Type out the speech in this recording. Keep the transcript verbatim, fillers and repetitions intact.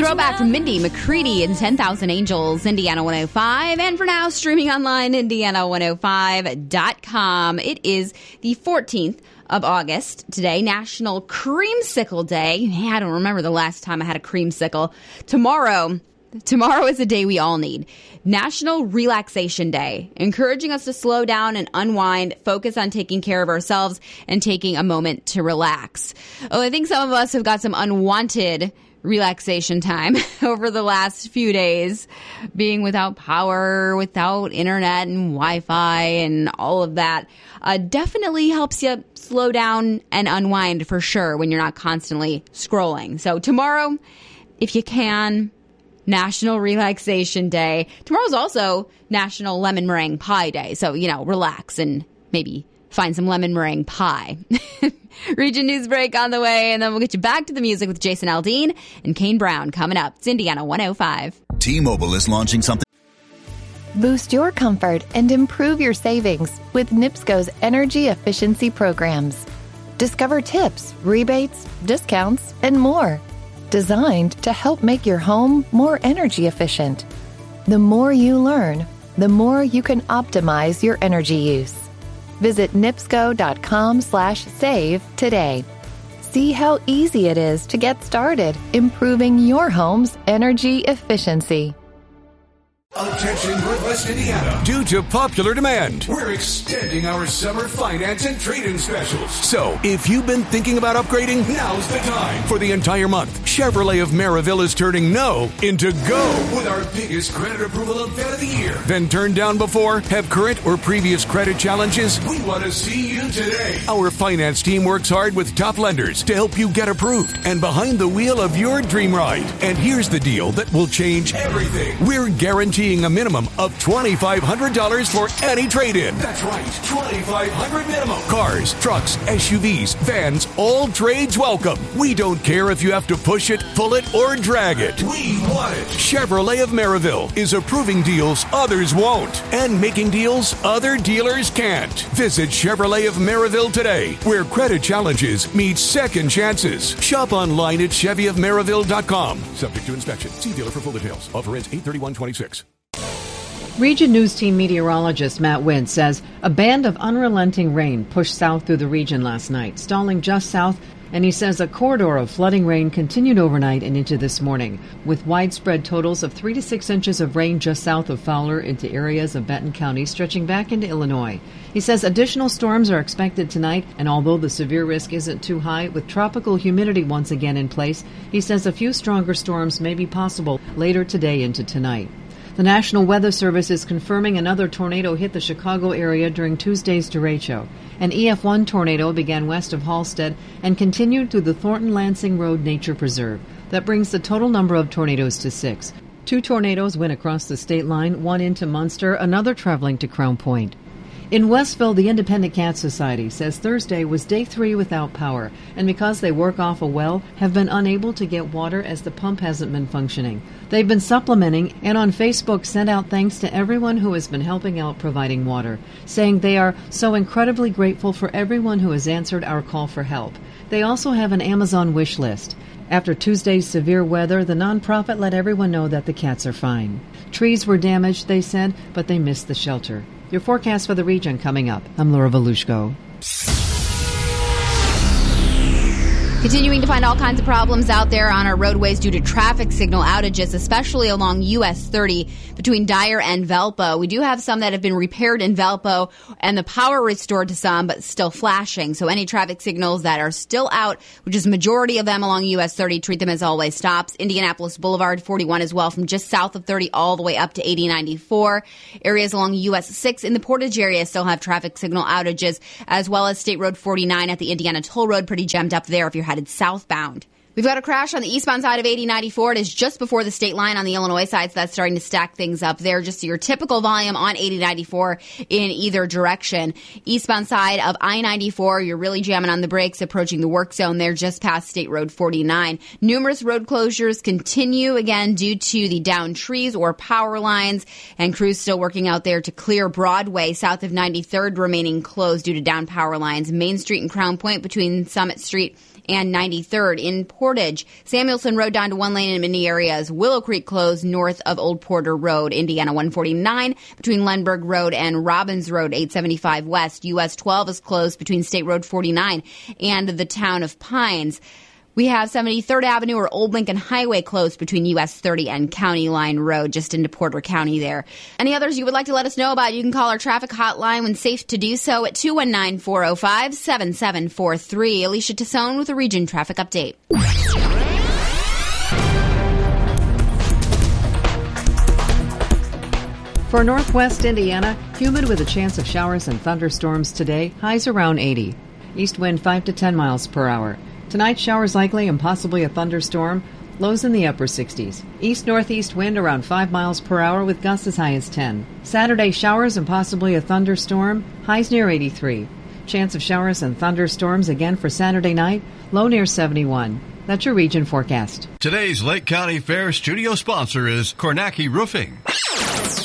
Throwback from Mindy McCready and ten thousand Angels, Indiana one oh five. And for now, streaming online, Indiana one oh five dot com. It is the fourteenth of August today, National Creamsicle Day. Man, I don't remember the last time I had a creamsicle. Tomorrow, tomorrow is a day we all need. National Relaxation Day, encouraging us to slow down and unwind, focus on taking care of ourselves and taking a moment to relax. Oh, I think some of us have got some unwanted relaxation time over the last few days, being without power, without internet and Wi-Fi and all of that. Uh, definitely helps you slow down and unwind for sure when you're not constantly scrolling. So tomorrow, if you can, National Relaxation Day. Tomorrow's also National Lemon Meringue Pie Day. So, you know, relax and maybe find some lemon meringue pie. Region News Break on the way, and then we'll get you back to the music with Jason Aldean and Kane Brown coming up. It's Indiana one oh five. T-Mobile is launching something. Boost your comfort and improve your savings with N I P S Co's energy efficiency programs. Discover tips, rebates, discounts, and more, designed to help make your home more energy efficient. The more you learn, the more you can optimize your energy use. Visit nipsco.com slash save today. See how easy it is to get started improving your home's energy efficiency. Attention Northwest Indiana. Due to popular demand, we're extending our summer finance and trade-in specials. So, if you've been thinking about upgrading, now's the time. For the entire month, Chevrolet of Maryville is turning no into go with our biggest credit approval event of the year. Been turned down before? Have current or previous credit challenges? We want to see you today. Our finance team works hard with top lenders to help you get approved and behind the wheel of your dream ride. And here's the deal that will change everything. We're guaranteeing a minimum of twenty-five hundred dollars for any trade-in. That's right, twenty-five hundred dollars minimum. Cars, trucks, S U Vs, vans, all trades welcome. We don't care if you have to push it, pull it, or drag it. We want it. Chevrolet of Maryville is approving deals others won't and making deals other dealers can't. Visit Chevrolet of Maryville today, where credit challenges meet second chances. Shop online at chevy of maryville dot com. Subject to inspection. See dealer for full details. Offer ends eight thirty-one twenty-six. Region News Team meteorologist Matt Wynn says a band of unrelenting rain pushed south through the region last night, stalling just south, and he says a corridor of flooding rain continued overnight and into this morning, with widespread totals of three to six inches of rain just south of Fowler into areas of Benton County, stretching back into Illinois. He says additional storms are expected tonight, and although the severe risk isn't too high, with tropical humidity once again in place, he says a few stronger storms may be possible later today into tonight. The National Weather Service is confirming another tornado hit the Chicago area during Tuesday's derecho. An E F one tornado began west of Halstead and continued through the Thornton-Lansing Road Nature Preserve. That brings the total number of tornadoes to six. Two tornadoes went across the state line, one into Munster, another traveling to Crown Point. In Westville, the Independent Cat Society says Thursday was day three without power, and because they work off a well, have been unable to get water as the pump hasn't been functioning. They've been supplementing and on Facebook sent out thanks to everyone who has been helping out providing water, saying they are so incredibly grateful for everyone who has answered our call for help. They also have an Amazon wish list. After Tuesday's severe weather, the nonprofit let everyone know that the cats are fine. Trees were damaged, they said, but they missed the shelter. Your forecast for the region coming up. I'm Laura Volushko. Continuing to find all kinds of problems out there on our roadways due to traffic signal outages, especially along U S thirty between Dyer and Valpo. We do have some that have been repaired in Valpo and the power restored to some, but still flashing. So any traffic signals that are still out, which is the majority of them along U S thirty, treat them as always stops. Indianapolis Boulevard forty-one as well, from just south of thirty all the way up to eighty ninety-four. Areas along U S six in the Portage area still have traffic signal outages, as well as State Road forty-nine at the Indiana Toll Road, pretty jammed up there if you're headed southbound. We've got a crash on the eastbound side of eighty ninety-four. It is just before the state line on the Illinois side, so that's starting to stack things up there. Just your typical volume on eighty ninety-four in either direction. Eastbound side of I ninety-four, you're really jamming on the brakes, approaching the work zone there just past State Road forty-nine. Numerous road closures continue, again, due to the downed trees or power lines, and crews still working out there to clear Broadway south of ninety-third, remaining closed due to downed power lines. Main Street and Crown Point between Summit Street and ninety-third in Portage. Samuelson Road down to one lane in many areas. Willow Creek closed north of Old Porter Road. Indiana one forty-nine between Lenberg Road and Robbins Road, eight seventy-five west. U S twelve is closed between State Road forty-nine and the town of Pines. We have seventy-third Avenue or Old Lincoln Highway closed between U S thirty and County Line Road, just into Porter County there. Any others you would like to let us know about, you can call our traffic hotline when safe to do so at two one nine, four oh five, seven seven four three. Alicia Tassone with a Region Traffic Update. For northwest Indiana, humid with a chance of showers and thunderstorms today, highs around eighty. East wind five to ten miles per hour. Tonight, showers likely and possibly a thunderstorm, lows in the upper sixties. East-northeast wind around five miles per hour with gusts as high as ten. Saturday, showers and possibly a thunderstorm, highs near eighty-three. Chance of showers and thunderstorms again for Saturday night, low near seventy-one. That's your region forecast. Today's Lake County Fair studio sponsor is Kornacki Roofing.